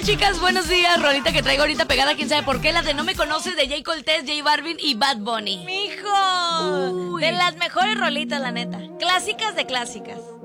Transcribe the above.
chicas, buenos días. Rolita que traigo ahorita pegada, quién sabe por qué, la de No Me Conoces de Jay Cortez, J Balvin y Bad Bunny. ¡Mijo! Uy. De las mejores rolitas, la neta. Clásicas de clásicas.